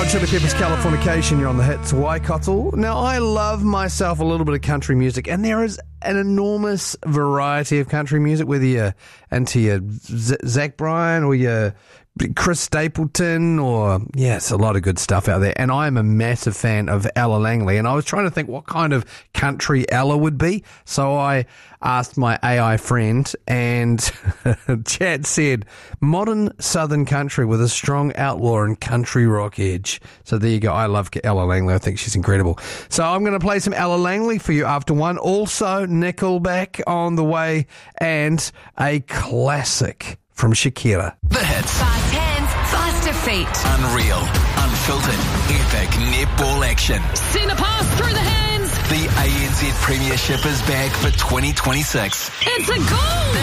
Hot Chili Peppers, Californication. You're on the hits, Waikato. Now, I love myself a little bit of country music, and there is an enormous variety of country music, whether you're into your Zach Bryan or your Chris Stapleton, or it's a lot of good stuff out there. And I am a massive fan of Ella Langley, and I was trying to think what kind of country Ella would be. So I asked my AI friend, and chat said modern southern country with a strong outlaw and country rock edge. So there you go. I love Ella Langley. I think she's incredible. So I'm going to play some Ella Langley for you after one. Also Nickelback on the way, and a classic from Shakira. The hits. Fast hands, faster feet. Unreal, unfiltered, epic netball action. Send a pass through the hands. The ANZ Premiership is back for 2026. It's a goal.